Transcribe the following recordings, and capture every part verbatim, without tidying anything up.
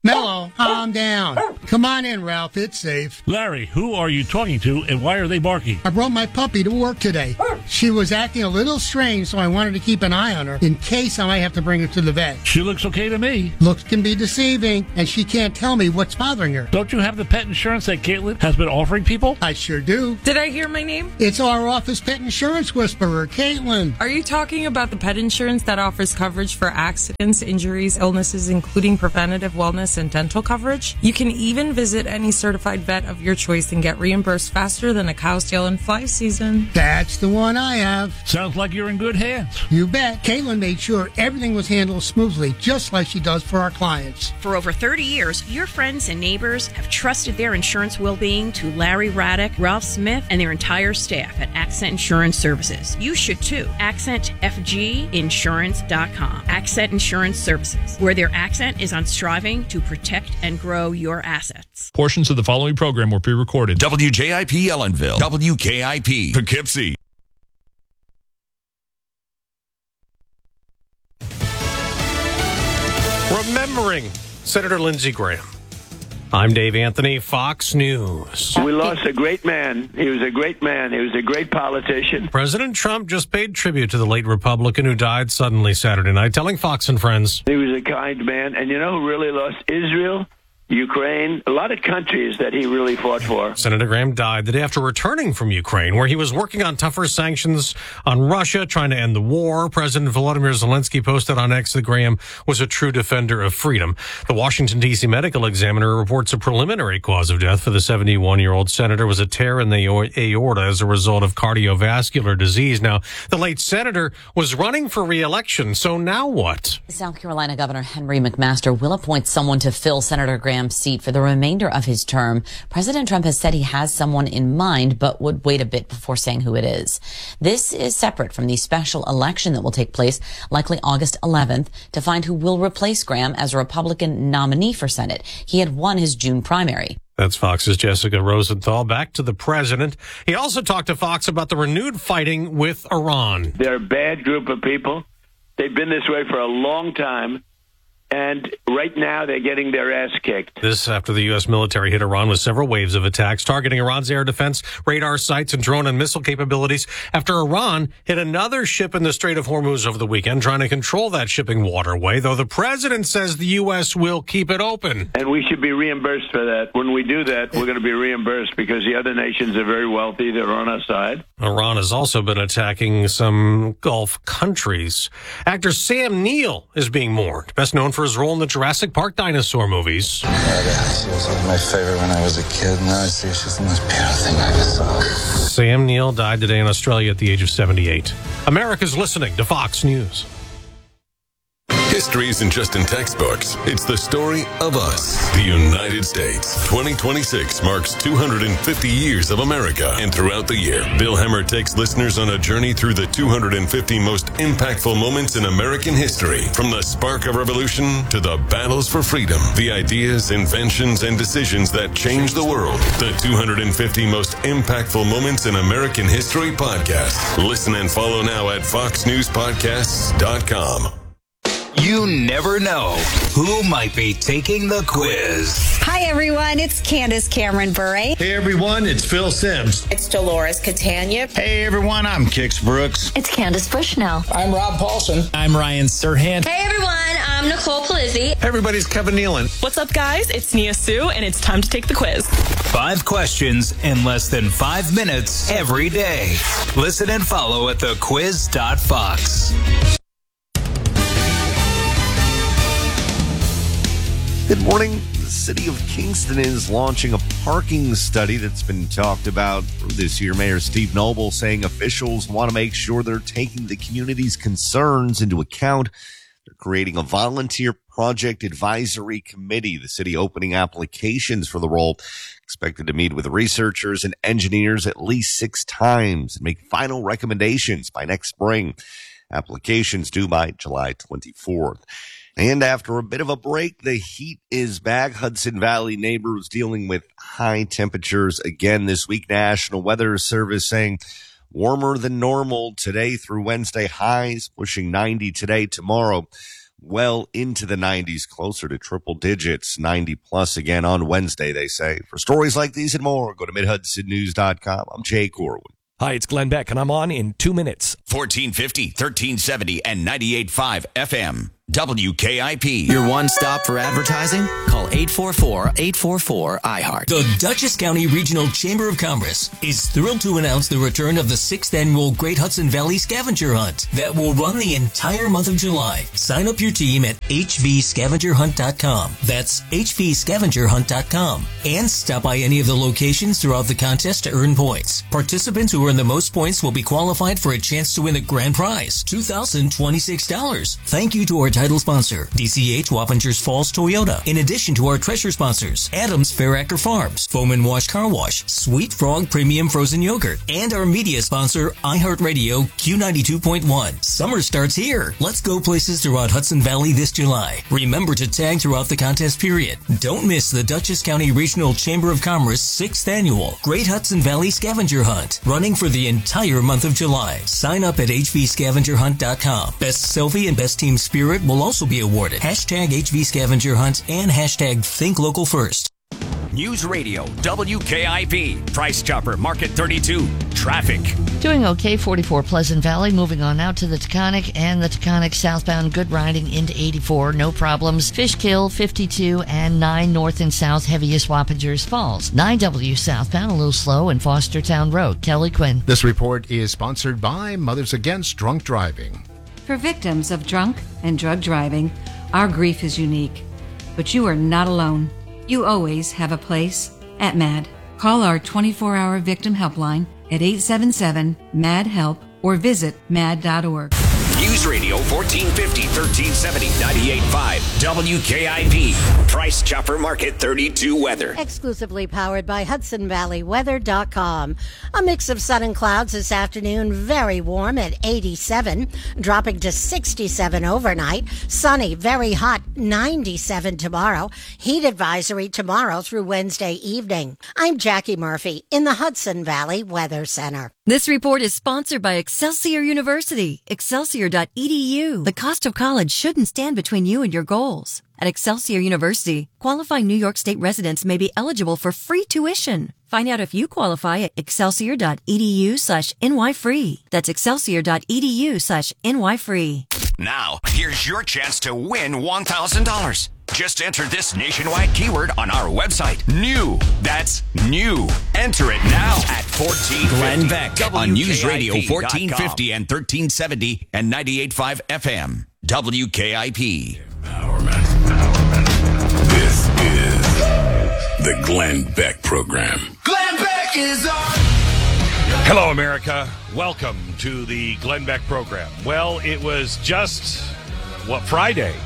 Mello, calm down. Come on in, Ralph. It's safe. Larry, who are you talking to, and why are they barking? I brought my puppy to work today. She was acting a little strange, so I wanted to keep an eye on her in case I might have to bring her to the vet. She looks okay to me. Looks can be deceiving, and she can't tell me what's bothering her. Don't you have the pet insurance that Caitlin has been offering people? I sure do. Did I hear my name? It's our office pet insurance whisperer, Caitlin. Are you talking about the pet insurance that offers coverage for accidents, injuries, illnesses, including preventative wellness and dental coverage? You can even visit any certified vet of your choice and get reimbursed faster than a cow's tail in fly season. That's the one I have. Sounds like you're in good hands. You bet. Caitlin made sure everything was handled smoothly, just like she does for our clients. For over thirty years, your friends and neighbors have trusted their insurance well-being to Larry Raddick, Ralph Smith, and their entire staff at Accent Insurance Services. You should too. accent f g insurance dot com. Accent Insurance Services, where their accent is on striving to protect and grow your assets. Portions of the following program were pre-recorded. W J I P Ellenville. W K I P Poughkeepsie. Remembering Senator Lindsey Graham. I'm Dave Anthony, Fox News. We lost a great man. He was a great man. He was a great politician. President Trump just paid tribute to the late Republican who died suddenly Saturday night, telling Fox and Friends. He was a kind man. And you know who really lost? Israel, Ukraine, a lot of countries that he really fought for. Senator Graham died the day after returning from Ukraine, where he was working on tougher sanctions on Russia, trying to end the war. President Volodymyr Zelensky posted on X that Graham was a true defender of freedom. The Washington, D C Medical Examiner reports a preliminary cause of death for the seventy-one-year-old senator was a tear in the aorta as a result of cardiovascular disease. Now, the late senator was running for re-election, so now what? South Carolina Governor Henry McMaster will appoint someone to fill Senator Graham's seat for the remainder of his term. President Trump has said he has someone in mind, but would wait a bit before saying who it is. This is separate from the special election that will take place likely August eleventh to find who will replace Graham as a Republican nominee for Senate. He had won his June primary. That's Fox's Jessica Rosenthal. Back to the president. He also talked to Fox about the renewed fighting with Iran. They're a bad group of people. They've been this way for a long time. And right now, they're getting their ass kicked. This after the U S military hit Iran with several waves of attacks, targeting Iran's air defense, radar sites, and drone and missile capabilities. After Iran hit another ship in the Strait of Hormuz over the weekend, trying to control that shipping waterway, though the president says the U S will keep it open. And we should be reimbursed for that. When we do that, we're going to be reimbursed because the other nations are very wealthy. They're on our side. Iran has also been attacking some Gulf countries. Actor Sam Neill is being mourned, best known for his role in the Jurassic Park dinosaur movies. Yeah, she was like my favorite when I was a kid. Now I see she's the most beautiful thing I ever saw. Sam Neill died today in Australia at the age of seventy-eight. America's listening to Fox News. History isn't just in textbooks. It's the story of us, the United States. twenty twenty-six marks two hundred fifty years of America. And throughout the year, Bill Hemmer takes listeners on a journey through the two hundred fifty most impactful moments in American history. From the spark of revolution to the battles for freedom, the ideas, inventions, and decisions that changed the world. The two hundred fifty most impactful moments in American history podcast. Listen and follow now at fox news podcasts dot com. You never know who might be taking the quiz. Hi, everyone. It's Candace Cameron Bure. Hey, everyone. It's Phil Sims. It's Dolores Catania. Hey, everyone. I'm Kix Brooks. It's Candace Bushnell. I'm Rob Paulson. I'm Ryan Serhant. Hey, everyone. I'm Nicole Palizzi. Hey, everybody's Kevin Nealon. What's up, guys? It's Nia Sue, and it's time to take the quiz. Five questions in less than five minutes every day. Listen and follow at the quiz dot fox. Good morning. The city of Kingston is launching a parking study that's been talked about this year. Mayor Steve Noble saying officials want to make sure they're taking the community's concerns into account. They're creating a volunteer project advisory committee. The city opening applications for the role, expected to meet with researchers and engineers at least six times and make final recommendations by next spring. Applications due by July twenty-fourth. And after a bit of a break, the heat is back. Hudson Valley neighbors dealing with high temperatures again this week. National Weather Service saying warmer than normal today through Wednesday. Highs pushing ninety today. Tomorrow, well into the nineties, closer to triple digits, ninety plus again on Wednesday, they say. For stories like these and more, go to mid hudson news dot com. I'm Jay Corwin. Hi, it's Glenn Beck, and I'm on in two minutes. fourteen fifty, thirteen seventy, and ninety-eight point five F M. W K I P. Your one stop for advertising? Call eight four four, eight four four, I heart. The Dutchess County Regional Chamber of Commerce is thrilled to announce the return of the sixth annual Great Hudson Valley Scavenger Hunt that will run the entire month of July. Sign up your team at h v scavenger hunt dot com. That's h v scavenger hunt dot com. And stop by any of the locations throughout the contest to earn points. Participants who earn the most points will be qualified for a chance to win the grand prize, two thousand twenty-six dollars. Thank you to our title sponsor, D C H Wappingers Falls Toyota, in addition to our treasure sponsors, Adams Fair Acre Farms, Foam and Wash Car Wash, Sweet Frog Premium Frozen Yogurt, and our media sponsor, iHeartRadio Q ninety-two point one. Summer starts here. Let's go places throughout Hudson Valley this July. Remember to tag throughout the contest period. Don't miss the Dutchess County Regional Chamber of Commerce sixth Annual Great Hudson Valley Scavenger Hunt, running for the entire month of July. Sign up at h v scavenger hunt dot com. Best Selfie and Best Team Spirit will also be awarded. Hashtag H V Scavenger Hunt and hashtag Think Local First. News Radio, W K I P, Price Chopper, Market thirty-two, traffic. Doing okay, forty-four Pleasant Valley, moving on out to the Taconic and the Taconic southbound, good riding into eighty-four, no problems. Fishkill, fifty-two, and nine north and south, heaviest Wappingers Falls. nine W southbound, a little slow, and Fostertown Road. Kelly Quinn. This report is sponsored by Mothers Against Drunk Driving. For victims of drunk and drug driving, our grief is unique. But you are not alone. You always have a place at M A D. Call our twenty-four hour victim helpline at eight seven seven, M A D help or visit mad dot org. News Radio fourteen fifty, thirteen seventy, ninety-eight point five, W K I P, Price Chopper Market thirty-two weather. Exclusively powered by Hudson Valley Weather dot com. A mix of sun and clouds this afternoon, very warm at eighty-seven, dropping to sixty-seven overnight. Sunny, very hot, ninety-seven tomorrow. Heat advisory tomorrow through Wednesday evening. I'm Jackie Murphy in the Hudson Valley Weather Center. This report is sponsored by Excelsior University, excelsior dot e d u. The cost of college shouldn't stand between you and your goals. At Excelsior University, qualifying New York State residents may be eligible for free tuition. Find out if you qualify at excelsior dot e d u slash n y free. That's excelsior dot e d u slash n y free. Now, here's your chance to win one thousand dollars. Just enter this nationwide keyword on our website. New. That's new. Enter it now at fourteen fifty. Glenn Beck on News Radio fourteen fifty and thirteen seventy and ninety-eight point five F M. W K I P. Empowerment. Empowerment. This is the Glenn Beck Program. Glenn Beck is on. Hello, America. Welcome to the Glenn Beck Program. Well, it was just, what, Friday?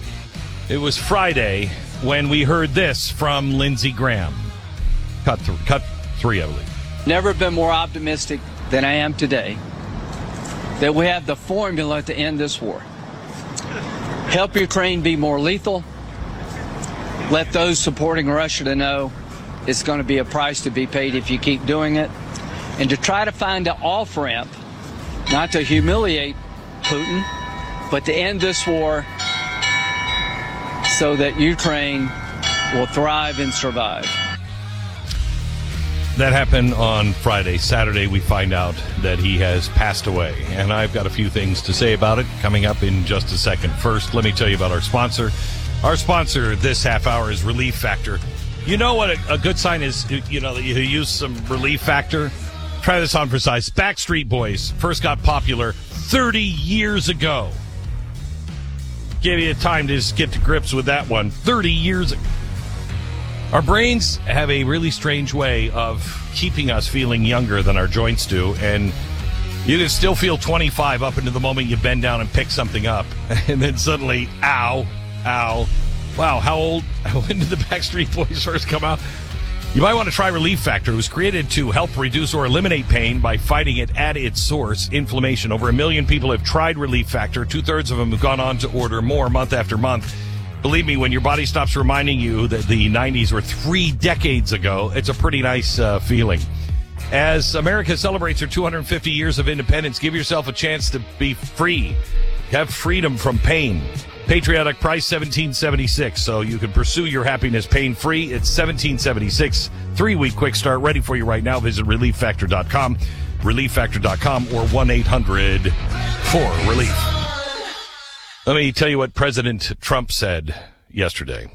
It was Friday when we heard this from Lindsey Graham. Cut, th- cut three, I believe. Never been more optimistic than I am today that we have the formula to end this war. Help Ukraine be more lethal. Let those supporting Russia to know it's going to be a price to be paid if you keep doing it. And to try to find an off-ramp, not to humiliate Putin, but to end this war so that Ukraine will thrive and survive. That happened on Friday. Saturday, we find out that he has passed away. And I've got a few things to say about it coming up in just a second. First, let me tell you about our sponsor. Our sponsor this half hour is Relief Factor. You know what a, a good sign is? You know, you use some Relief Factor. Try this on for size. Backstreet Boys first got popular thirty years ago. Give you time to just get to grips with that one. thirty years ago. Our brains have a really strange way of keeping us feeling younger than our joints do, and you can still feel twenty-five up into the moment you bend down and pick something up, and then suddenly, ow, ow. Wow, how old, when did the Backstreet Boys first come out? You might want to try Relief Factor. It was created to help reduce or eliminate pain by fighting it at its source, inflammation. Over a million people have tried Relief Factor. Two-thirds of them have gone on to order more month after month. Believe me, when your body stops reminding you that the nineties were three decades ago, it's a pretty nice uh, feeling. As America celebrates her two hundred fifty years of independence, give yourself a chance to be free. Have freedom from pain. Patriotic price seventeen seventy-six, so you can pursue your happiness pain-free. It's seventeen seventy-six, three-week quick start, ready for you right now. Visit relief factor dot com, relief factor dot com, or one eight hundred four relief. Let me tell you what President Trump said yesterday.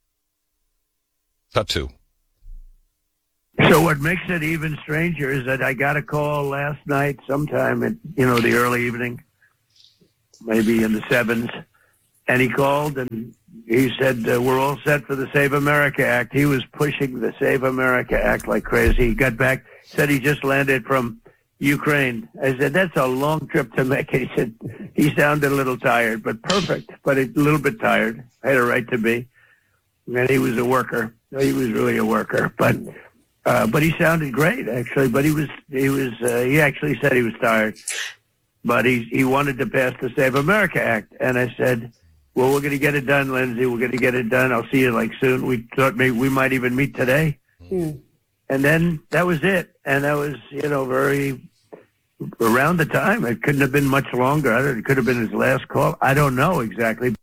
Cut two. So what makes it even stranger is that I got a call last night sometime at, you know, the early evening, maybe in the sevens. And he called and he said, uh, we're all set for the Save America Act. He was pushing the Save America Act like crazy. He got back, said he just landed from Ukraine. I said, that's a long trip to make. He said, he sounded a little tired, but perfect, but a little bit tired. I had a right to be. And he was a worker. He was really a worker, but, uh, but he sounded great, actually. But he was, he was, uh, he actually said he was tired, but he, he wanted to pass the Save America Act. And I said, well, we're going to get it done, Lindsay. We're going to get it done. I'll see you like soon. We thought maybe we might even meet today. Mm. And then that was it. And that was, you know, very around the time. It couldn't have been much longer. I don't, it could have been his last call. I don't know exactly.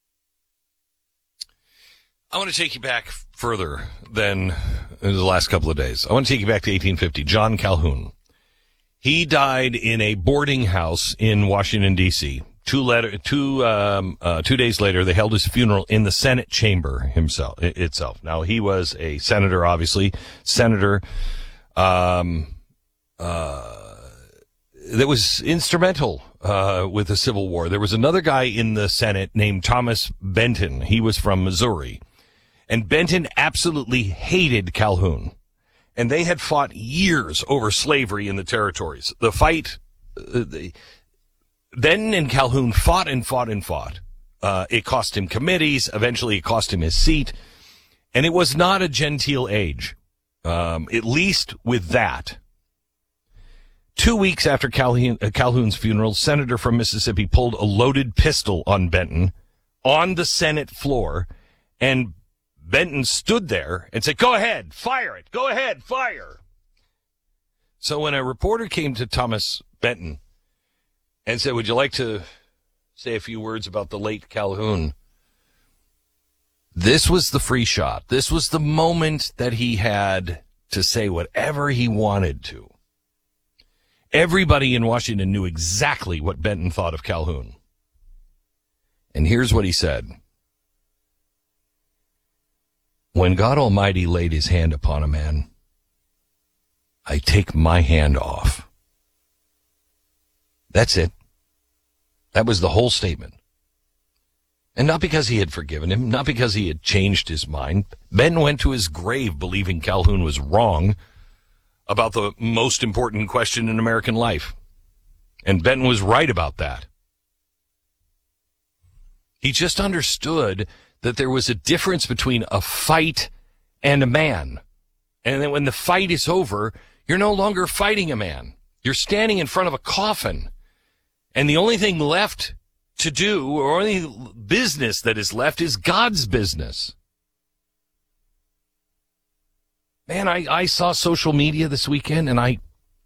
I want to take you back further than the last couple of days. I want to take you back to eighteen fifty. John Calhoun. He died in a boarding house in Washington, D C Two letter, two, um, uh, two days later, they held his funeral in the Senate chamber himself, itself. Now, he was a senator, obviously, senator, um, uh, that was instrumental, uh, with the Civil War. There was another guy in the Senate named Thomas Benton. He was from Missouri. And Benton absolutely hated Calhoun. And they had fought years over slavery in the territories. The fight, uh, the, Benton and Calhoun fought and fought and fought. Uh, it cost him committees. Eventually, it cost him his seat. And it was not a genteel age, um, at least with that. Two weeks after Calhoun, uh, Calhoun's funeral, Senator from Mississippi pulled a loaded pistol on Benton on the Senate floor, and Benton stood there and said, go ahead, fire it. Go ahead, fire. So when a reporter came to Thomas Benton and said, would you like to say a few words about the late Calhoun? This was the free shot. This was the moment that he had to say whatever he wanted to. Everybody in Washington knew exactly what Benton thought of Calhoun. And here's what he said. When God Almighty laid his hand upon a man, I take my hand off. That's it. That was the whole statement. And not because he had forgiven him, not because he had changed his mind. Ben went to his grave believing Calhoun was wrong about the most important question in American life. And Benton was right about that. He just understood that there was a difference between a fight and a man. And then when the fight is over, you're no longer fighting a man. You're standing in front of a coffin. And the only thing left to do, or only business that is left, is God's business. Man, I, I saw social media this weekend, and I...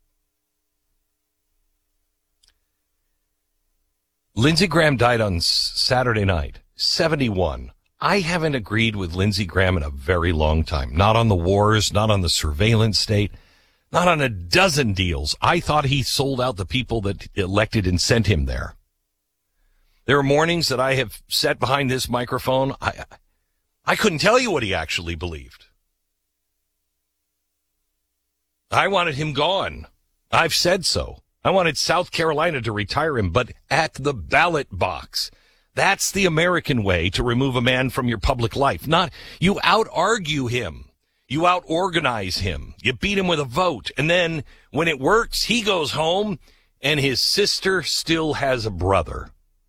Lindsey Graham died on Saturday night, seventy-one. I haven't agreed with Lindsey Graham in a very long time. Not on the wars, not on the surveillance state, not on a dozen deals. I thought he sold out the people that elected and sent him there. There are mornings that I have sat behind this microphone. I, I couldn't tell you what he actually believed. I wanted him gone. I've said so. I wanted South Carolina to retire him, but at the ballot box. That's the American way to remove a man from your public life. Not you out-argue him. You out-organize him. You beat him with a vote. And then when it works, he goes home and his sister still has a brother.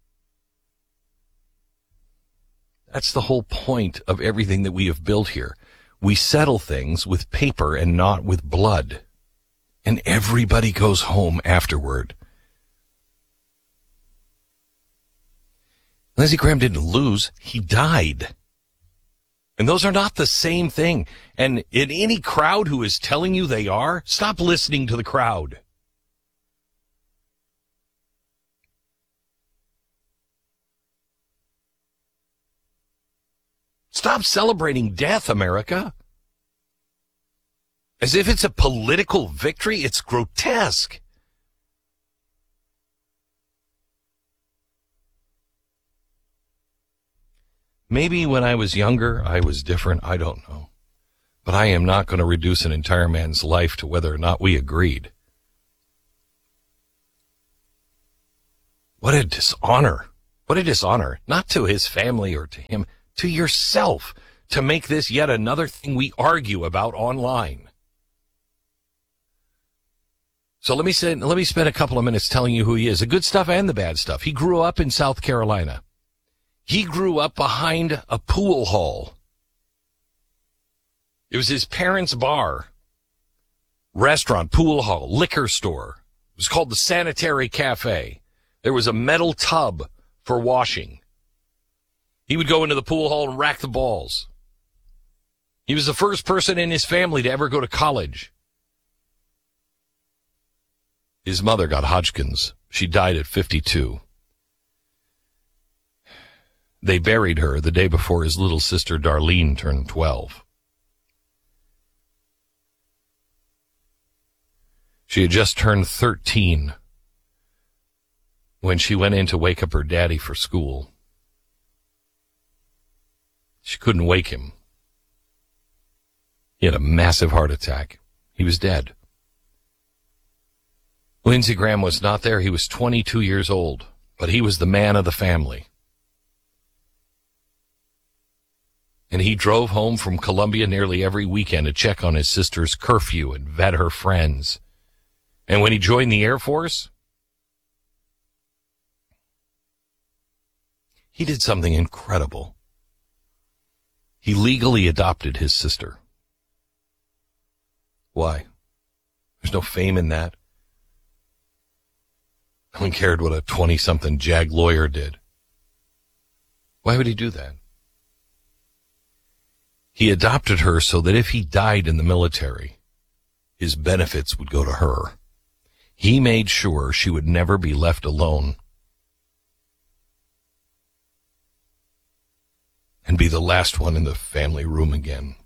That's the whole point of everything that we have built here. We settle things with paper and not with blood. And everybody goes home afterward. Lindsey Graham didn't lose. He died. And those are not the same thing. And in any crowd who is telling you they are, stop listening to the crowd. Stop celebrating death, America. As if it's a political victory. It's grotesque. Maybe when I was younger, I was different. I don't know. But I am not going to reduce an entire man's life to whether or not we agreed. What a dishonor. What a dishonor. Not to his family or to him, to yourself, to make this yet another thing we argue about online. So let me say, let me spend a couple of minutes telling you who he is, the good stuff and the bad stuff. He grew up in South Carolina. He grew up behind a pool hall. It was his parents' bar, restaurant, pool hall, liquor store. It was called the Sanitary Cafe. There was a metal tub for washing. He would go into the pool hall and rack the balls. He was the first person in his family to ever go to college. His mother got Hodgkin's. She died at fifty-two. They buried her the day before his little sister Darlene turned twelve. She had just turned thirteen when she went in to wake up her daddy for school. She couldn't wake him. He had a massive heart attack. He was dead. Lindsey Graham was not there. He was twenty-two years old, but he was the man of the family. And he drove home from Columbia nearly every weekend to check on his sister's curfew and vet her friends. And when he joined the Air Force, he did something incredible. He legally adopted his sister. Why? There's no fame in that. No one cared what a twenty-something JAG lawyer did. Why would he do that? He adopted her so that if he died in the military, his benefits would go to her. He made sure she would never be left alone and be the last one in the family room again.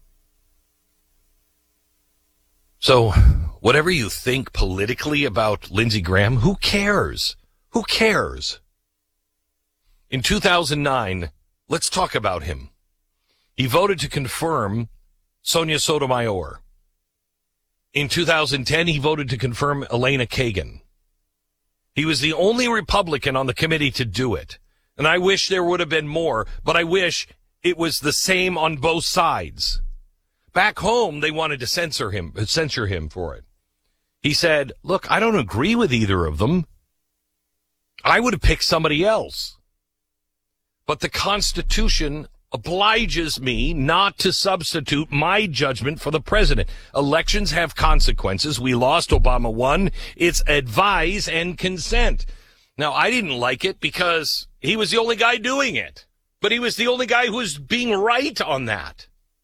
So, whatever you think politically about Lindsey Graham, who cares? Who cares? In two thousand nine, let's talk about him. He voted to confirm Sonia Sotomayor. In two thousand ten, he voted to confirm Elena Kagan. He was the only Republican on the committee to do it. And I wish there would have been more, but I wish it was the same on both sides. Back home, they wanted to censor him, censure him for it. He said, look, I don't agree with either of them. I would have picked somebody else. But the Constitution obliges me not to substitute my judgment for the president. Elections have consequences. We lost, Obama won. It's advise and consent. Now, I didn't like it because he was the only guy doing it. But he was the only guy who was being right on that.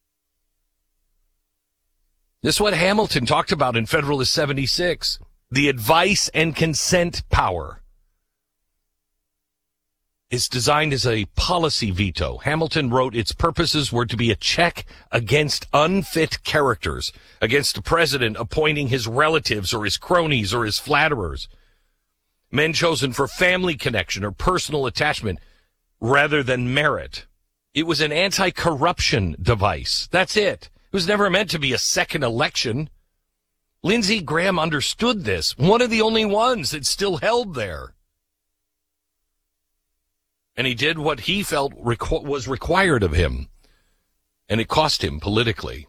This is what Hamilton talked about in Federalist seventy-six. The advice and consent power. It's designed as a policy veto. Hamilton wrote its purposes were to be a check against unfit characters, against the president appointing his relatives or his cronies or his flatterers, men chosen for family connection or personal attachment rather than merit. It was an anti-corruption device. That's it. It was never meant to be a second election. Lindsey Graham understood this, one of the only ones that still held there. And he did what he felt requ- was required of him. And it cost him politically.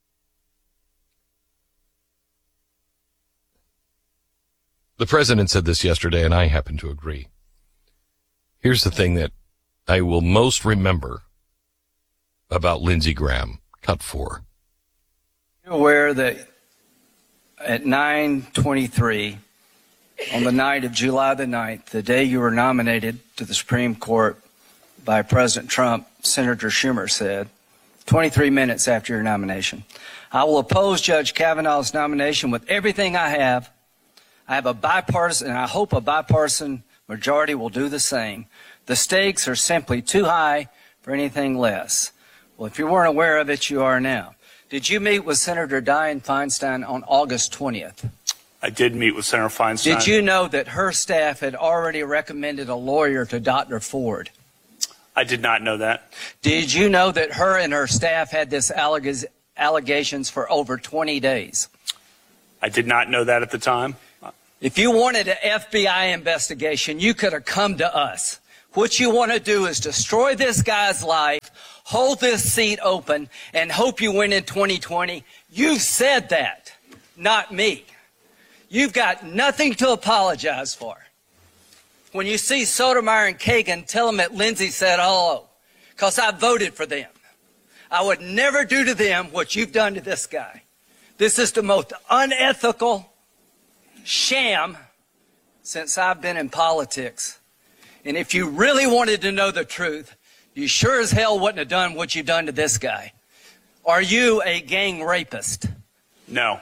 The president said this yesterday, and I happen to agree. Here's the thing that I will most remember about Lindsey Graham. Cut four. You're aware that at nine twenty-three, on the night of July the ninth, the day you were nominated to the Supreme Court by President Trump, Senator Schumer said, twenty-three minutes after your nomination, I will oppose Judge Kavanaugh's nomination with everything I have. I have a bipartisan, and I hope a bipartisan majority will do the same. The stakes are simply too high for anything less. Well, if you weren't aware of it, you are now. Did you meet with Senator Dianne Feinstein on August twentieth? I did meet with Senator Feinstein. Did you know that her staff had already recommended a lawyer to Doctor Ford? I did not know that. Did you know that her and her staff had this alleg- allegations for over twenty days? I did not know that at the time. If you wanted an F B I investigation, you could have come to us. What you want to do is destroy this guy's life, hold this seat open, and hope you win in twenty twenty. You said that, not me. You've got nothing to apologize for. When you see Sotomayor and Kagan, tell them that Lindsay said hello, because I voted for them. I would never do to them what you've done to this guy. This is the most unethical sham since I've been in politics. And if you really wanted to know the truth, you sure as hell wouldn't have done what you've done to this guy. Are you a gang rapist? No.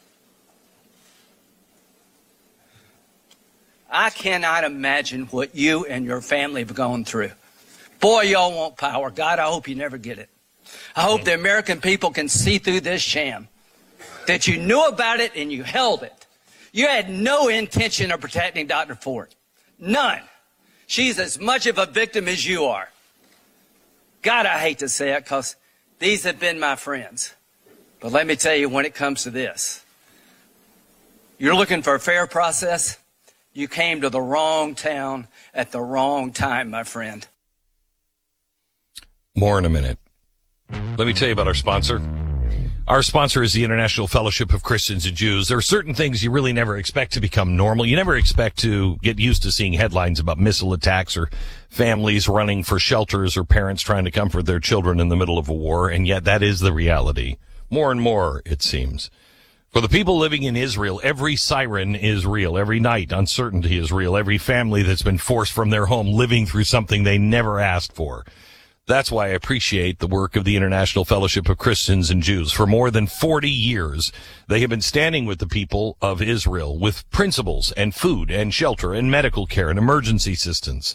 I cannot imagine what you and your family have gone through. Boy, y'all want power. God, I hope you never get it. I hope the American people can see through this sham, that you knew about it and you held it. You had no intention of protecting Doctor Ford. None. She's as much of a victim as you are. God, I hate to say it because these have been my friends. But let me tell you, when it comes to this, you're looking for a fair process. You came to the wrong town at the wrong time, my friend. More in a minute. Let me tell you about our sponsor. Our sponsor is the International Fellowship of Christians and Jews. There are certain things you really never expect to become normal. You never expect to get used to seeing headlines about missile attacks or families running for shelters or parents trying to comfort their children in the middle of a war, and yet that is the reality. More and more, it seems. For the people living in Israel, every siren is real. Every night, uncertainty is real. Every family that's been forced from their home living through something they never asked for. That's why I appreciate the work of the International Fellowship of Christians and Jews. For more than forty years, they have been standing with the people of Israel with principles and food and shelter and medical care and emergency assistance.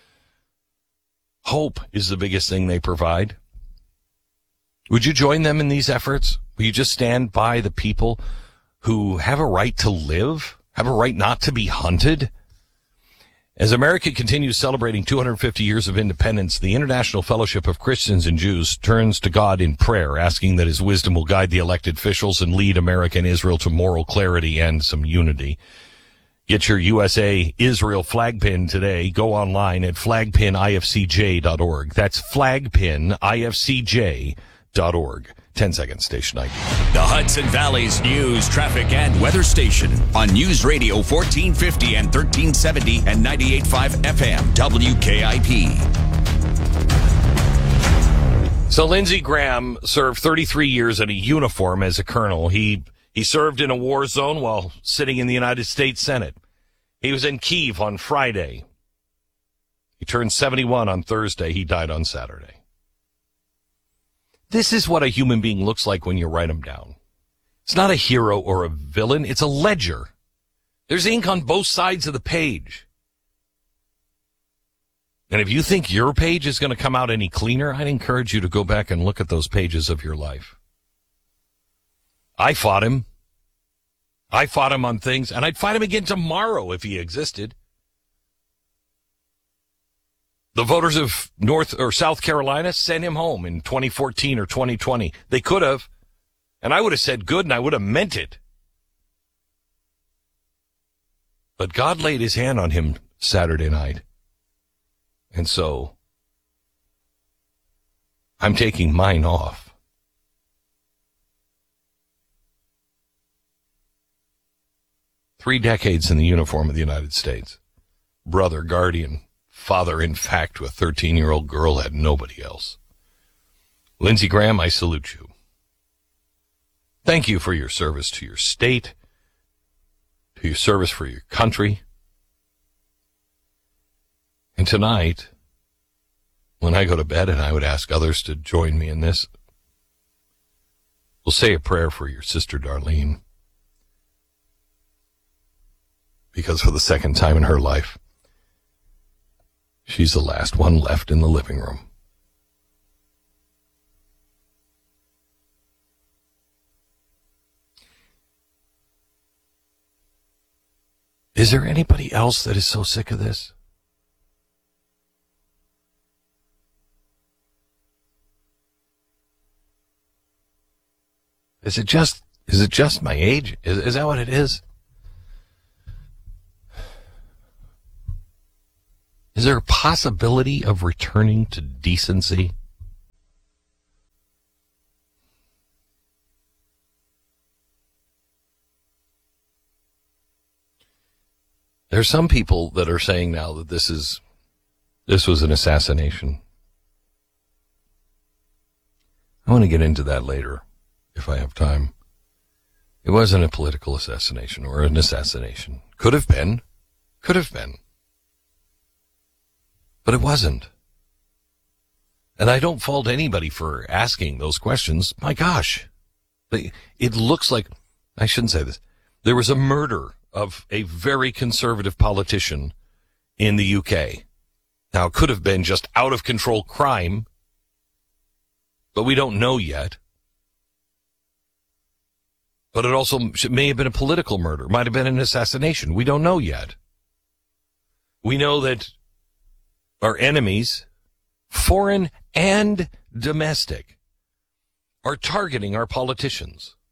Hope is the biggest thing they provide. Would you join them in these efforts? Will you just stand by the people who have a right to live, have a right not to be hunted? As America continues celebrating two hundred fifty years of independence, the International Fellowship of Christians and Jews turns to God in prayer, asking that his wisdom will guide the elected officials and lead America and Israel to moral clarity and some unity. Get your U S A Israel flag pin today. Go online at flag pin I F C J dot org. That's flag pin I F C J dot org. ten seconds, station I D. The Hudson Valley's news, traffic, and weather station on News Radio fourteen fifty and thirteen seventy and ninety-eight point five F M W K I P. So Lindsey Graham served thirty-three years in a uniform as a colonel. He he served in a war zone while sitting in the United States Senate. He was in Kyiv on Friday. He turned seventy-one on Thursday. He died on Saturday. This is what a human being looks like when you write him down. It's not a hero or a villain. It's a ledger. There's ink on both sides of the page. And if you think your page is going to come out any cleaner, I'd encourage you to go back and look at those pages of your life. I fought him. I fought him on things, and I'd fight him again tomorrow if he existed. The voters of North or South Carolina sent him home in twenty fourteen or twenty twenty. They could have, and I would have said good, and I would have meant it. But God laid his hand on him Saturday night. And so I'm taking mine off. Three decades in the uniform of the United States. Brother, guardian, father, in fact, to a thirteen-year-old girl, had nobody else. Lindsey Graham, I salute you. Thank you for your service to your state, to your service for your country. And tonight, when I go to bed, and I would ask others to join me in this, we'll say a prayer for your sister Darlene. Because for the second time in her life, she's the last one left in the living room. Is there anybody else that is so sick of this? Is it just is it just my age? Is, is that what it is? Is there a possibility of returning to decency? There's some people that are saying now that this is this was an assassination. I want to get into that later, if I have time. It wasn't a political assassination or an assassination. Could have been. Could have been. But it wasn't. And I don't fault anybody for asking those questions. My gosh. It looks like, I shouldn't say this, there was a murder of a very conservative politician in the U K. Now, it could have been just out-of-control crime, but we don't know yet. But it also may have been a political murder, might have been an assassination. We don't know yet. We know that our enemies, foreign and domestic, are targeting our politicians.